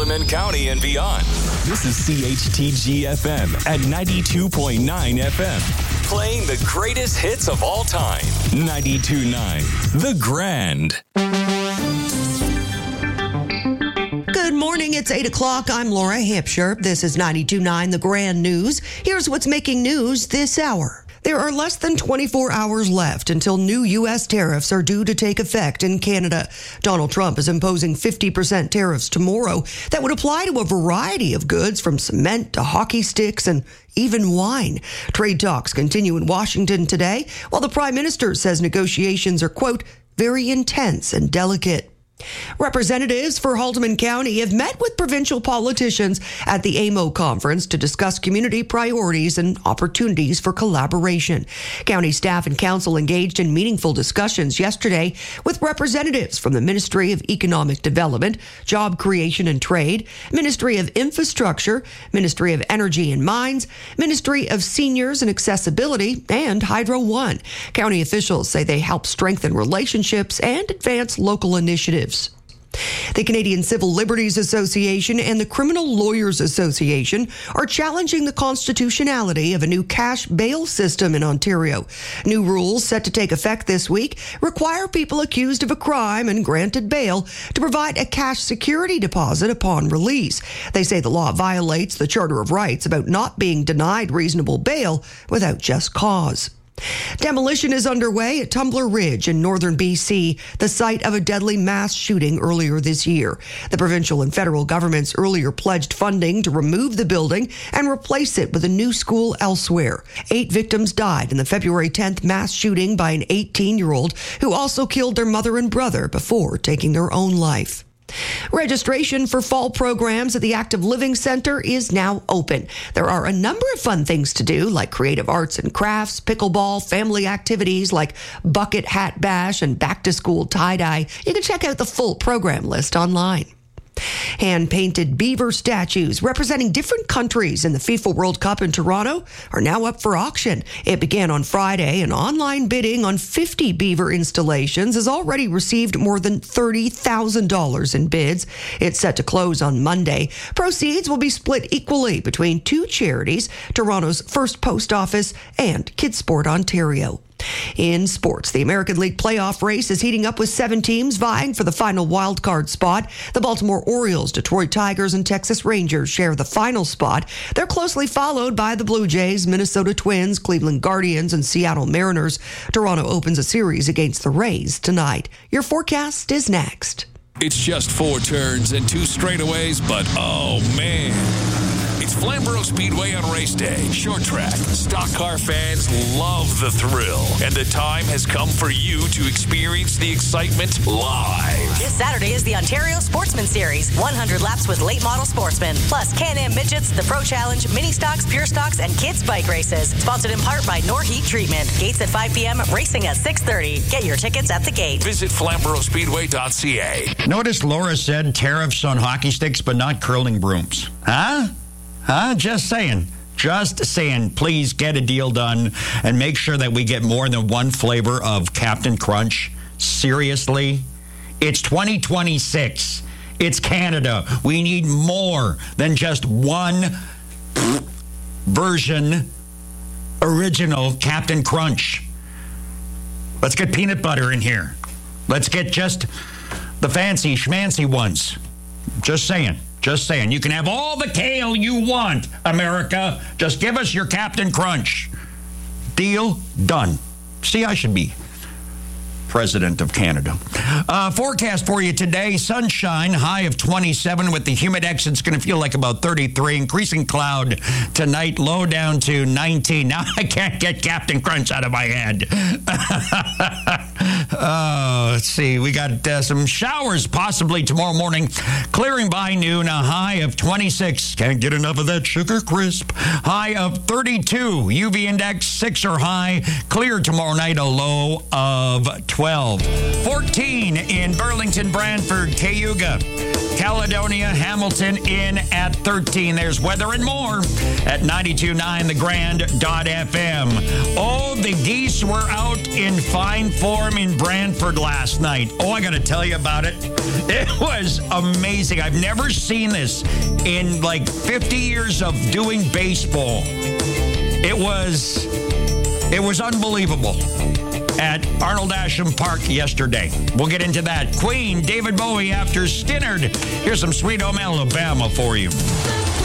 Haldeman County and beyond. This is CHTG FM at 92.9 FM. Playing the greatest hits of all time. 92.9 The Grand. Good morning. It's 8 o'clock. I'm Laura Hampshire. This is 92.9 The Grand News. Here's what's making news this hour. There are less than 24 hours left until new U.S. tariffs are due to take effect in Canada. Donald Trump is imposing 50% tariffs tomorrow that would apply to a variety of goods from cement to hockey sticks and even wine. Trade talks continue in Washington today, while the Prime Minister says negotiations are, quote, very intense and delicate. Representatives for Haldeman County have met with provincial politicians at the AMO conference to discuss community priorities and opportunities for collaboration. County staff and council engaged in meaningful discussions yesterday with representatives from the Ministry of Economic Development, Job Creation and Trade, Ministry of Infrastructure, Ministry of Energy and Mines, Ministry of Seniors and Accessibility, and Hydro One. County officials say they help strengthen relationships and advance local initiatives. The Canadian Civil Liberties Association and the Criminal Lawyers Association are challenging the constitutionality of a new cash bail system in Ontario. New rules set to take effect this week require people accused of a crime and granted bail to provide a cash security deposit upon release. They say the law violates the Charter of Rights about not being denied reasonable bail without just cause. Demolition is underway at Tumbler Ridge in northern BC, the site of a deadly mass shooting earlier this year. The provincial and federal governments earlier pledged funding to remove the building and replace it with a new school elsewhere. 8 victims died in the February 10th mass shooting by an 18-year-old who also killed their mother and brother before taking their own life. Registration for fall programs at the Active Living Center is now open. There are a number of fun things to do, like creative arts and crafts, pickleball, family activities like bucket hat bash and back-to-school tie-dye. You can check out the full program list online. Hand-painted beaver statues representing different countries in the FIFA World Cup in Toronto are now up for auction. It began on Friday, and online bidding on 50 beaver installations has already received more than $30,000 in bids. It's set to close on Monday. Proceeds will be split equally between 2 charities, Toronto's First Post Office and Kidsport Ontario. In sports, the American League playoff race is heating up with 7 teams vying for the final wildcard spot. The Baltimore Orioles, Detroit Tigers, and Texas Rangers share the final spot. They're closely followed by the Blue Jays, Minnesota Twins, Cleveland Guardians, and Seattle Mariners. Toronto opens a series against the Rays tonight. Your forecast is next. It's just 4 turns and 2 straightaways, but oh man. It's Flamborough Speedway on race day. Short track. Stock car fans love the thrill. And the time has come for you to experience the excitement live. This Saturday is the Ontario Sportsman Series. 100 laps with late model sportsmen. Plus Can-Am Midgets, the Pro Challenge, Mini Stocks, Pure Stocks, and Kids Bike Races. Sponsored in part by Norheat Treatment. Gates at 5 p.m., racing at 6:30. Get your tickets at the gate. Visit FlamboroughSpeedway.ca. Notice Laura said tariffs on hockey sticks, but not curling brooms. Huh? Just saying. Just saying. Please get a deal done and make sure that we get more than one flavor of Captain Crunch. Seriously? It's 2026. It's Canada. We need more than just one version original Captain Crunch. Let's get peanut butter in here. Let's get just the fancy schmancy ones. Just saying. Just saying. You can have all the kale you want, America. Just give us your Captain Crunch. Deal done. See, I should be President of Canada. Forecast for you today, sunshine, high of 27 with the humidex. It's going to feel like about 33. Increasing cloud tonight, low down to 19. Now I can't get Captain Crunch out of my head. Let's see. We got some showers possibly tomorrow morning. Clearing by noon, a high of 26. Can't get enough of that sugar crisp. High of 32. UV index 6 or high. Clear tomorrow night, a low of 12. 14 in Burlington, Brantford, Cayuga, Caledonia, Hamilton in at 13. There's weather and more at 92.9 thegrand.fm. Oh, the geese were out in fine form in Brantford last night. Oh, I got to tell you about it. It was amazing. I've never seen this in like 50 years of doing baseball. It was unbelievable at Arnold Asham Park yesterday. We'll get into that. Queen, David Bowie after Skinnerd. Here's some Sweet Home Alabama for you.